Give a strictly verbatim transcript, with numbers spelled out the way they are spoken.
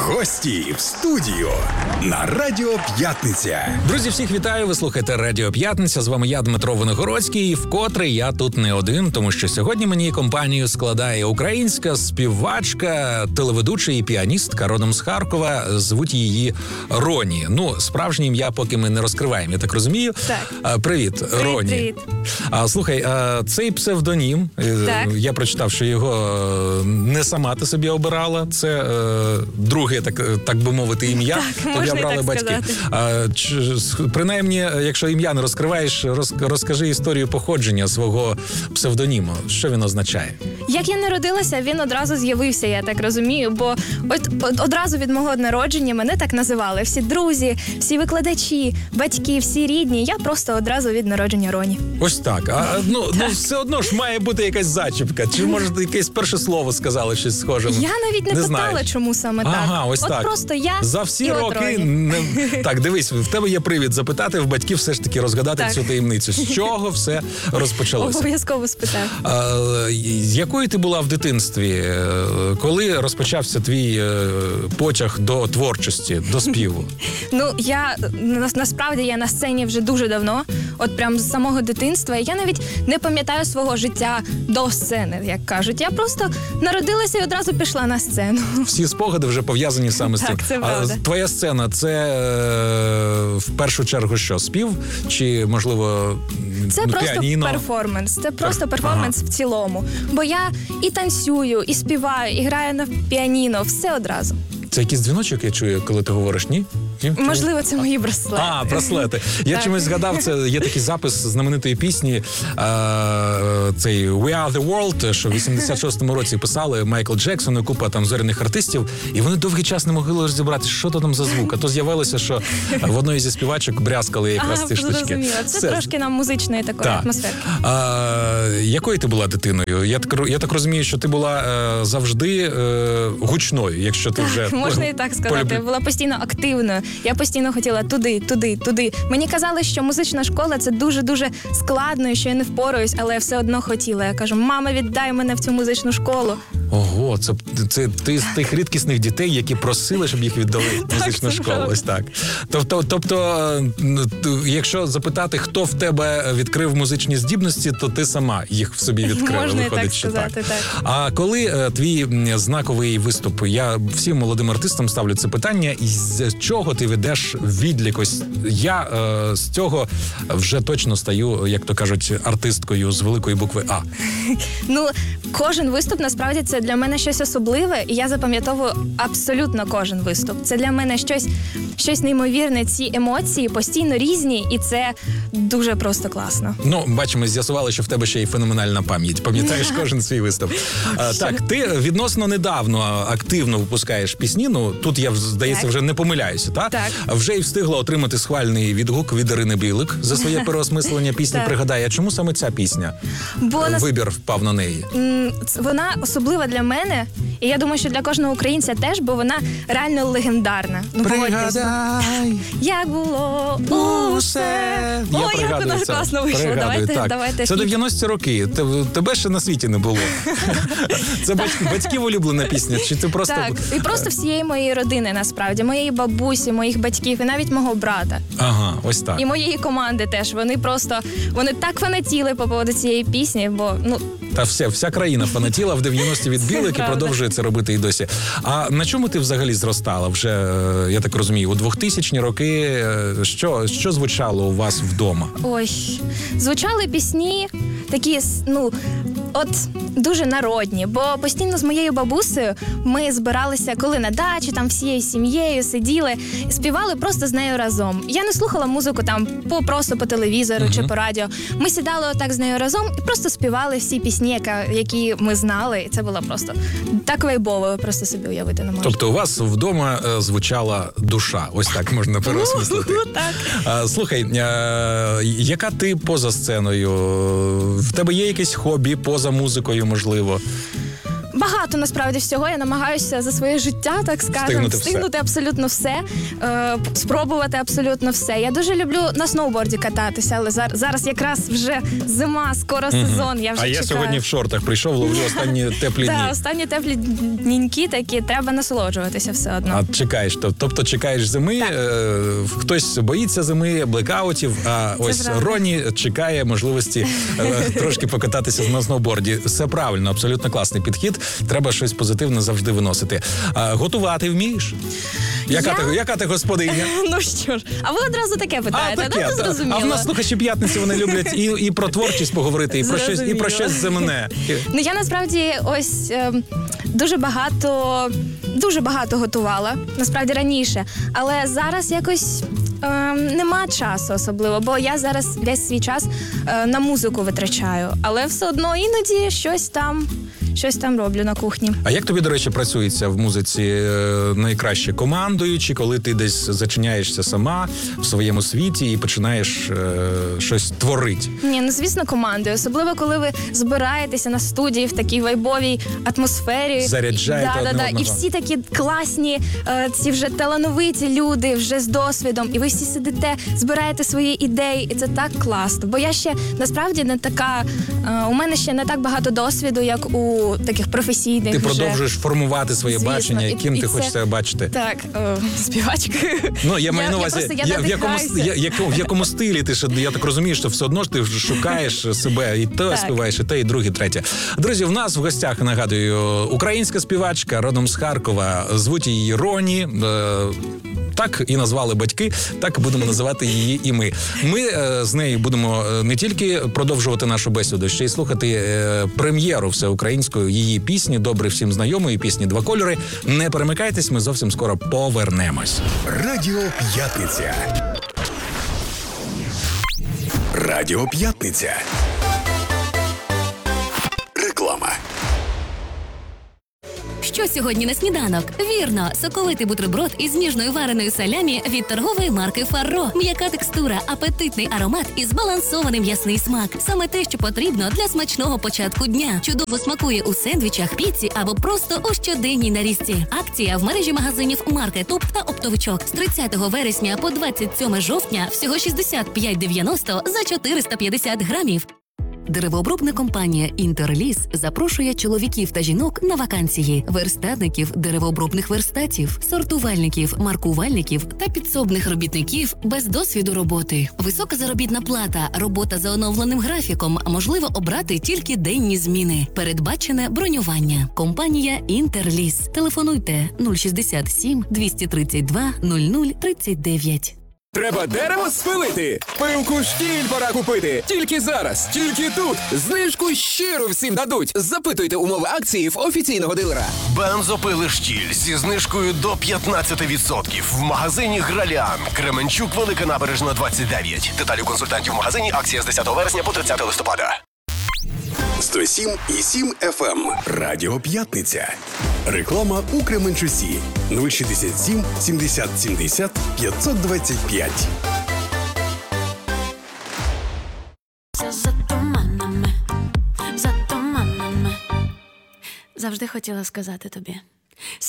Гості в студію на Радіо П'ятниця. Друзі, всіх вітаю. Ви слухаєте Радіо П'ятниця. З вами я, Дмитро Виногородський. І вкотре я тут не один, тому що сьогодні мені компанію складає українська співачка, телеведуча і піаністка родом з Харкова. Звуть її Роні. Ну, справжнє ім'я поки ми не розкриваємо, я так розумію. Так. А, привіт, Привіт, Роні. привіт. А, слухай, а, цей псевдонім, Так. я прочитав, що його не сама ти собі обирала. Це е, друге, так, так би мовити, ім'я. Так, Тобі можна і обрали так батьки. сказати. А, чи, принаймні, якщо ім'я не розкриваєш, роз, розкажи історію походження свого псевдоніму. Що він означає? Як я народилася, він одразу з'явився, я так розумію, бо от, от одразу від мого народження мене так називали. Всі друзі, всі викладачі, батьки, всі рідні. Я просто одразу від народження Роні. Ось так. А ну, ну все одно ж має бути якась зачіпка. Чи може якесь перше слово сказали щось схоже? Я навіть не, Не питала, знаєш. чому саме так. Ага, ось от так. просто я За всі і от роки Роні. не... Так, дивись, в тебе є привід запитати в батьків все ж таки розгадати Так. цю таємницю. З чого все розпочалося? Обов'язково спитаю. А, якою ти була в дитинстві, е, коли розпочався твій е, потяг до творчості, до співу? Ну, я на- насправді я на сцені вже дуже давно, от прям з самого дитинства. І я навіть не пам'ятаю свого життя до сцени, як кажуть. Я просто народилася і одразу пішла на сцену. Всі спогади вже пов'язані саме з Так, цим. це правда. А твоя сцена – це е, в першу чергу що, спів? Чи, можливо, Це ну, просто піаніно? перформанс. Це просто Пер- перформанс в цілому. Бо я і танцюю, і співаю, і граю на піаніно, все одразу. Це якийсь дзвіночок я чую, коли ти говориш, ні? Ні? Чому? Можливо, це мої браслети. А, браслети. Я Так. чомусь згадав, це є такий запис знаменитої пісні, е, цей We Are The World, що в вісімдесят шостому році писали Майкл Джексон і купа там зоряних артистів, і вони довгий час не могли розібрати, що то там за звук. А то з'явилося, що в одної зі співачок брязкали якраз Ага, ці штучки. зрозуміло. Це Все. трошки нам музичної такої Так. атмосферки. А, якою ти була дитиною? Я так, я так розумію, що ти була е, завжди е, гучною, якщо ти вже... Можна і так сказати. полюб- Я була постійно активною. Я постійно хотіла туди, туди, туди. Мені казали, що музична школа це дуже-дуже складно, і що я не впораюсь, але я все одно хотіла. Я кажу, мама, віддай мене в цю музичну школу. Ого, це, це ти з тих рідкісних дітей, які просили, щоб їх віддали в музичну це школу. правда. Ось так. Тобто, тобто, ну, т- якщо запитати, хто в тебе відкрив музичні здібності, то ти сама їх в собі відкрила. Можна і Виходить, так що сказати, так. А коли е, твій м, знаковий виступ, я всім молодим артистам ставлю це питання, і з чого ти ведеш відлік? Ось я е, з цього вже точно стаю, як то кажуть, артисткою з великої букви А. Ну, кожен виступ, насправді, це для мене щось особливе, і я запам'ятовую абсолютно кожен виступ. Це для мене щось, щось неймовірне, ці емоції постійно різні, і це дуже просто класно. Ну, бачимо, з'ясували, що в тебе ще й феноменальна пам'ять. Пам'ятаєш кожен свій виступ. А, так, ти відносно недавно активно випускаєш пісні. Ну, тут я, здається, Так. вже не помиляюся, та? Так. Вже й встигла отримати схвальний відгук від Ірини Білик за своє переосмислення пісні Так. «Пригадай». А чому саме ця пісня? Бо нас... Вибір впав на неї. М, ц- вона особлива для мене, і я думаю, що для кожного українця теж, бо вона реально легендарна. Ну, погодьтесь. Як було усе. Ой, як пригадую вона це. класно вийшла. Пригадую, Давайте, так. давайте. Це фіт. дев'яності роки. Те- Тебе ще на світі не було. Це бать- батьків улюблена пісня? Чи ти просто... Так, і просто всієї моєї родини, насправді, моєї бабусі, моїх батьків і навіть мого брата. Ага, ось так. І моєї команди теж. Вони просто, вони так фанатіли по поводу цієї пісні, бо, ну, Та все, вся країна фанатіла в дев'яності від Це Білик і правда. продовжує це робити і досі. А на чому ти взагалі зростала? Вже, е, я так розумію, у двохтисячні роки е, що, що звучало у вас вдома? ой, звучали пісні такі, с- ну, от дуже народні, бо постійно з моєю бабусею ми збиралися, коли на дачі, там всією сім'єю сиділи і співали просто з нею разом. Я не слухала музику там по просто по телевізору чи по радіо. Ми сідали отак з нею разом і просто співали всі пісні, яка, які ми знали. І це було просто так вайбово, ви просто собі уявити не можете. Тобто у вас вдома е, звучала душа, ось так можна переосмислити. Так. А, слухай, е, яка ти поза сценою? В тебе є якесь хобі поза музикою, можливо? Багато багато насправді всього. Я намагаюся за своє життя, так скажемо, Встигнути встигнути все. абсолютно все, е, спробувати абсолютно все. Я дуже люблю на сноуборді кататися, але зар- зараз якраз вже зима, скоро сезон. Я вже А я чекаю. сьогодні в шортах прийшов, ловлю останні теплі дні. Так, останні теплі дніньки такі, треба насолоджуватися все одно. А чекаєш, тоб- тобто чекаєш зими, е, хтось боїться зими, блекаутів, а ось правда. Роні чекає можливості е, трошки покататися на сноуборді. Все правильно, абсолютно класний підхід. Треба щось позитивне завжди виносити. А готувати вмієш? Яка, Я? ти, яка ти господиня? Ну що ж, а ви одразу таке А, питаєте, таке, ну, та- зрозуміло. а в нас слухачі п'ятниці вони люблять і, і про творчість поговорити, і про щось, і про Зрозуміло. щось земне. Ну, я насправді ось е, дуже багато, дуже багато готувала, насправді раніше. Але зараз якось е, нема часу особливо, бо я зараз весь свій час е, на музику витрачаю. Але все одно іноді щось там, щось там роблю на кухні. А як тобі, до речі, працюється в музиці е, найкраще командуючи, коли ти десь зачиняєшся сама в своєму світі і починаєш е, щось творити? Ні, ну звісно, командою. Особливо, коли ви збираєтеся на студії в такій вайбовій атмосфері. Заряджаєте да, да, одне да. одного. І всі такі класні, е, ці вже талановиті люди, вже з досвідом. І ви всі сидите, збираєте свої ідеї, і це так класно. Бо я ще насправді не така. Е, у мене ще не так багато досвіду, як у таких професійних. Ти вже. продовжуєш формувати своє Звісно. бачення, І- яким і ти це- хочеш себе бачити. Так, е, співачкою. Ну, я маю на увазі, просто, я я, в, якому, надихаюся. я, яко- в якому стилі ти ще, я так розумію, що все одно ж ти шукаєш себе, і то Так. співаєш, і те, і друге, і третє. Друзі, в нас в гостях, нагадую, українська співачка, родом з Харкова, звуть її Роні. Е, Так і назвали батьки, так і будемо називати її і ми. Ми е, з нею будемо е, не тільки продовжувати нашу бесіду, ще й слухати е, прем'єру всеукраїнської її пісні, добре всім знайомої пісні «Два кольори». Не перемикайтесь, ми зовсім скоро повернемось. Радіо П'ятниця. Радіо П'ятниця. Реклама. Що сьогодні на сніданок? Вірно, соковитий бутерброд із ніжною вареною салямі від торгової марки Фарро. М'яка текстура, апетитний аромат і збалансований м'ясний смак. Саме те, що потрібно для смачного початку дня. Чудово смакує у сендвічах, піці або просто у щоденній нарізці. Акція в мережі магазинів «Маркетоп» та «Оптовичок» з тридцятого вересня по двадцять сьоме жовтня всього шістдесят п'ять дев'яносто за чотириста п'ятдесят грамів. Деревообробна компанія «Інтерліс» запрошує чоловіків та жінок на вакансії, верстатників деревообробних верстатів, сортувальників, маркувальників та підсобних робітників без досвіду роботи. Висока заробітна плата, робота за оновленим графіком, можливо обрати тільки денні зміни. Передбачене бронювання. Компанія «Інтерліс». Телефонуйте нуль шістдесят сім двісті тридцять два нуль нуль тридцять дев'ять. Треба дерево спилити? Пилку штіль пора купити. Тільки зараз, тільки тут. Знижку щиро всім дадуть. Запитуйте умови акції в офіційного дилера. Бензопили «Штіль» зі знижкою до п'ятнадцять відсотків в магазині «Граліан». Кременчук, Велика Набережна, двадцять дев'ять. Деталі у консультантів в магазині. Акція з десятого вересня по тридцяте листопада. сто сім і сім еф ем. Радіо П'ятниця. Реклама у Кременчусі. нуль шістдесят сім сімдесят сімдесят п'ятсот двадцять п'ять. За туманами, за туманами. Завжди хотіла сказати тобі.